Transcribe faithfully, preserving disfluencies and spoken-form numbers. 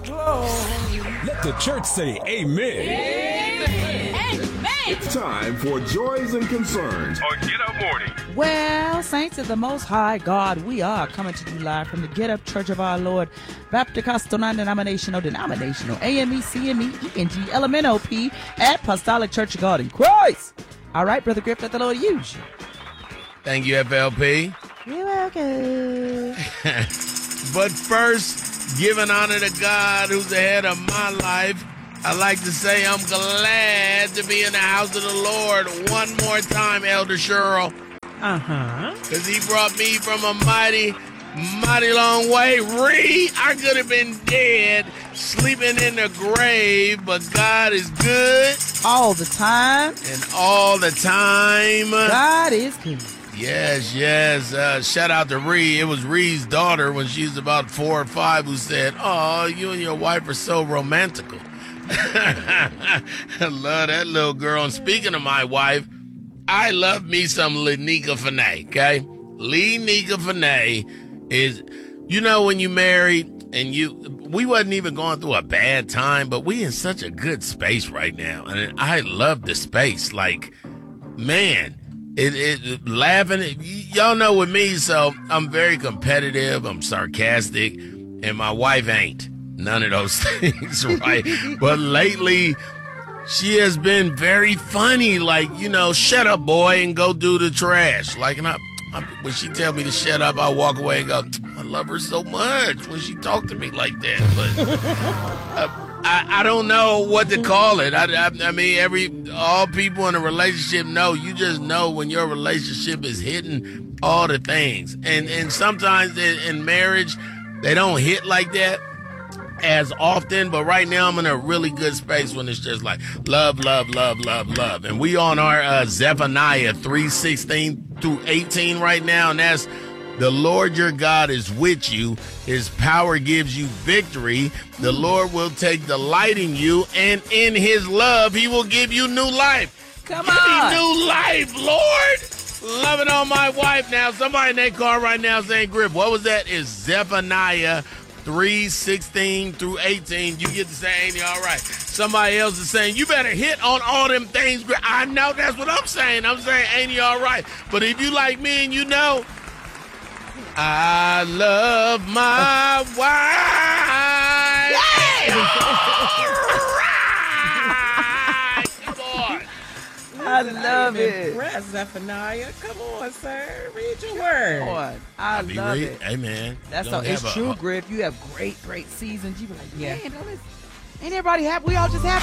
Let the church say amen. Amen. It's time for Joys and Concerns on Get Up Morning. Well, saints of the Most High God, we are coming to you live from the Get Up Church of Our Lord, Baptist non-denominational, denominational, A M E, C M E, E N G, L M N O P, Apostolic Church of God in Christ. All right, Brother Griff, let the Lord use you. Thank you, F L P. You're welcome. But first, giving honor to God who's the head of my life, I like to say I'm glad to be in the house of the Lord one more time, Elder Cheryl. Uh-huh. Because he brought me from a mighty, mighty long way. Ree, I could have been dead, sleeping in the grave, but God is good. All the time. And all the time. God is good. Yes, yes. Uh, shout out to Ree. It was Ree's daughter when she was about four or five who said, "Oh, you and your wife are so romantical." I love that little girl. And speaking of my wife, I love me some Lenika Fanay, okay? Lenika Fanay is, you know, when you married and you, we wasn't even going through a bad time, but we in such a good space right now. And I love the space. Like, man. It, it laughing, y- y'all know with me, so I'm very competitive, I'm sarcastic, and my wife ain't. None of those things, right? But lately, she has been very funny, like, you know, shut up, boy, and go do the trash. Like, and I, I, when she tell me to shut up, I walk away and go, I love her so much when she talk to me like that. But uh, I, I don't know what to call it. I, I, I mean, every all people in a relationship know. You just know when your relationship is hitting all the things. And and sometimes in, in marriage, they don't hit like that as often. But right now, I'm in a really good space when it's just like love, love, love, love, love. And we on our uh, Zephaniah three sixteen through eighteen right now, and that's the Lord your God is with you. His power gives you victory. The Lord will take delight in you, and in his love, he will give you new life. Come Give on. me new life, Lord. Loving on my wife now. Somebody in their car right now saying, Griff, what was that? It's Zephaniah three sixteen through eighteen. You get to say, ain't he all right? Somebody else is saying, you better hit on all them things. Griff. I know that's what I'm saying. I'm saying, ain't he all right? But if you like me and you know, I love my wife. Yeah! Come on. I love it. Impressed, Zephaniah. Come on, sir. Read your word. Come on. I Be love read- it. Hey, man. That's Don't so. It's have a- true, Griff. You have great, great seasons. You be like, Yeah. man, don't it- ain't everybody happy? We all just happy.